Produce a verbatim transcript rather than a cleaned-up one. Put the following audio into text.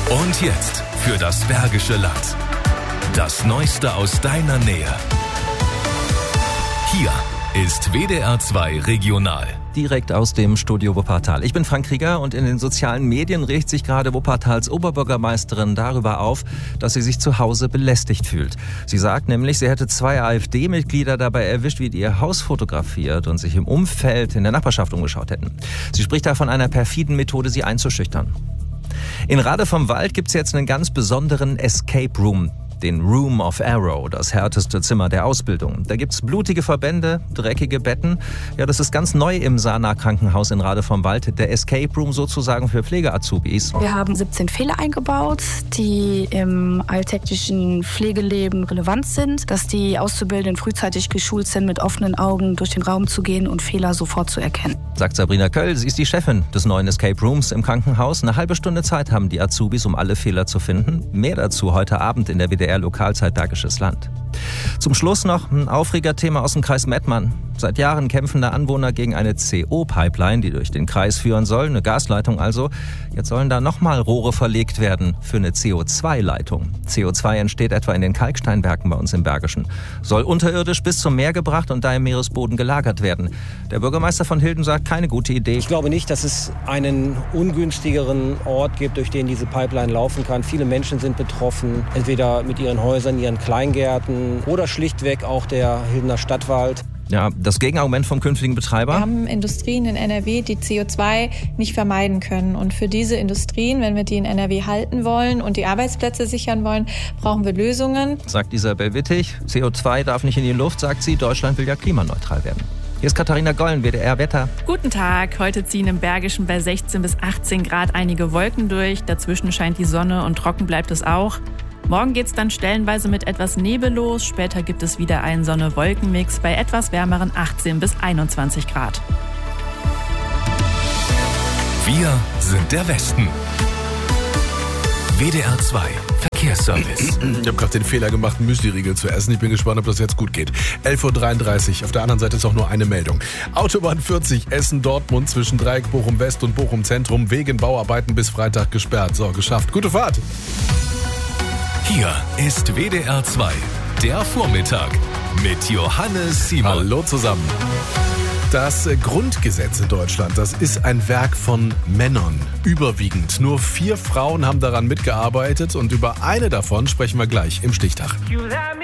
Und jetzt für das Bergische Land. Das Neueste aus deiner Nähe. Hier ist W D R zwei Regional. Direkt aus dem Studio Wuppertal. Ich bin Frank Krieger und in den sozialen Medien regt sich gerade Wuppertals Oberbürgermeisterin darüber auf, dass sie sich zu Hause belästigt fühlt. Sie sagt nämlich, sie hätte zwei AfD-Mitglieder dabei erwischt, wie die ihr Haus fotografiert und sich im Umfeld in der Nachbarschaft umgeschaut hätten. Sie spricht da von einer perfiden Methode, sie einzuschüchtern. In Rade vom Wald gibt's jetzt einen ganz besonderen Escape Room. Den Room of Arrow, das härteste Zimmer der Ausbildung. Da gibt's blutige Verbände, dreckige Betten. Ja, das ist ganz neu im Sana-Krankenhaus in Rade vom Wald. Der Escape Room sozusagen für Pflegeazubis. Wir haben siebzehn Fehler eingebaut, die im alltäglichen Pflegeleben relevant sind. Dass die Auszubildenden frühzeitig geschult sind, mit offenen Augen durch den Raum zu gehen und Fehler sofort zu erkennen. Sagt Sabrina Köll, sie ist die Chefin des neuen Escape Rooms im Krankenhaus. Eine halbe Stunde Zeit haben die Azubis, um alle Fehler zu finden. Mehr dazu heute Abend in der W D R-Lokalzeit Bergisches Land. Zum Schluss noch ein Aufregerthema aus dem Kreis Mettmann. Seit Jahren kämpfen da Anwohner gegen eine C O-Pipeline, die durch den Kreis führen soll, eine Gasleitung also. Jetzt sollen da nochmal Rohre verlegt werden für eine C O zwei Leitung. C O zwei entsteht etwa in den Kalksteinwerken bei uns im Bergischen. Soll unterirdisch bis zum Meer gebracht und da im Meeresboden gelagert werden. Der Bürgermeister von Hilden sagt, keine gute Idee. Ich glaube nicht, dass es einen ungünstigeren Ort gibt, durch den diese Pipeline laufen kann. Viele Menschen sind betroffen, entweder mit ihren Häusern, ihren Kleingärten oder schlichtweg auch der Hildener Stadtwald. Ja, das Gegenargument vom künftigen Betreiber? Wir haben Industrien in N R W, die C O zwei nicht vermeiden können. Und für diese Industrien, wenn wir die in N R W halten wollen und die Arbeitsplätze sichern wollen, brauchen wir Lösungen. Sagt Isabel Wittig. C O zwei darf nicht in die Luft, sagt sie. Deutschland will ja klimaneutral werden. Hier ist Katharina Gollen, W D R Wetter. Guten Tag. Heute ziehen im Bergischen bei sechzehn bis achtzehn Grad einige Wolken durch. Dazwischen scheint die Sonne und trocken bleibt es auch. Morgen geht's dann stellenweise mit etwas Nebel los. Später gibt es wieder einen Sonne-Wolken-Mix bei etwas wärmeren achtzehn bis einundzwanzig Grad. Wir sind der Westen. W D R zwei Verkehrsservice. Ich habe gerade den Fehler gemacht, einen Müsli-Riegel zu essen. Ich bin gespannt, ob das jetzt gut geht. elf Uhr dreiunddreißig. Auf der anderen Seite ist auch nur eine Meldung. Autobahn vierzig Essen-Dortmund zwischen Dreieck Bochum-West und Bochum-Zentrum wegen Bauarbeiten bis Freitag gesperrt. So, geschafft. Gute Fahrt. Hier ist W D R zwei, der Vormittag mit Johannes Simon. Hallo zusammen. Das Grundgesetz in Deutschland, das ist ein Werk von Männern, überwiegend. Nur vier Frauen haben daran mitgearbeitet und über eine davon sprechen wir gleich im Stichtag. You let